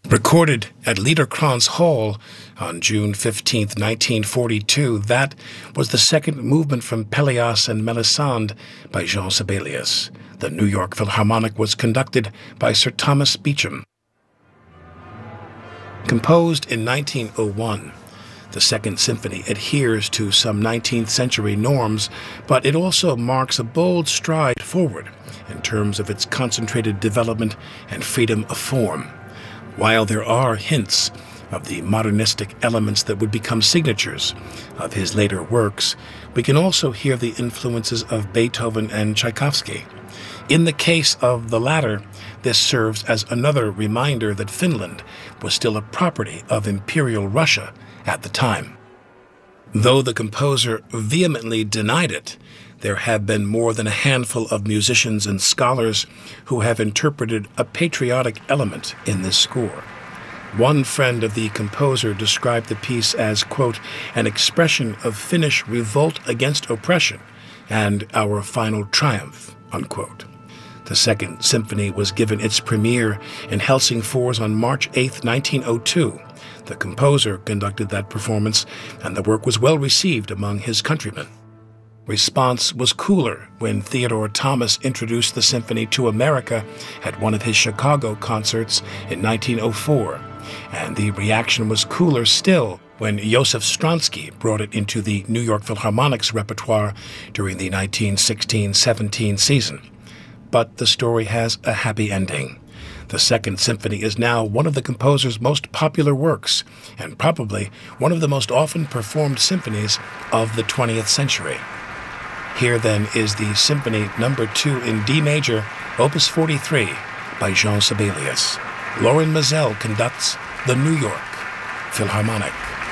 Recorded at Liederkranz Hall on June 15, 1942, that was the second movement from Pelléas and Melisande by Jean Sibelius. The New York Philharmonic was conducted by Sir Thomas Beecham. Composed in 1901, the Second Symphony adheres to some 19th century norms, but it also marks a bold stride forward in terms of its concentrated development and freedom of form. While there are hints of the modernistic elements that would become signatures of his later works, we can also hear the influences of Beethoven and Tchaikovsky. In the case of the latter, this serves as another reminder that Finland was still a property of Imperial Russia at the time. Though the composer vehemently denied it, there have been more than a handful of musicians and scholars who have interpreted a patriotic element in this score. One friend of the composer described the piece as, quote, an expression of Finnish revolt against oppression and our final triumph, unquote. The Second Symphony was given its premiere in Helsingfors on March 8, 1902. The composer conducted that performance, and the work was well received among his countrymen. Response was cooler when Theodore Thomas introduced the symphony to America at one of his Chicago concerts in 1904, and the reaction was cooler still when Josef Stransky brought it into the New York Philharmonic's repertoire during the 1916-17 season. But the story has a happy ending. The Second Symphony is now one of the composer's most popular works, and probably one of the most often performed symphonies of the 20th century. Here, then, is the Symphony No. 2 in D major, Opus 43, by Jean Sibelius. Lorin Maazel conducts the New York Philharmonic.